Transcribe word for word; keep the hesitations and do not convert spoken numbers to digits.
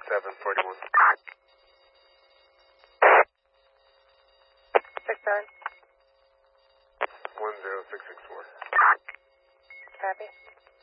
seven forty-one. Six nine. one zero six six four. Copy.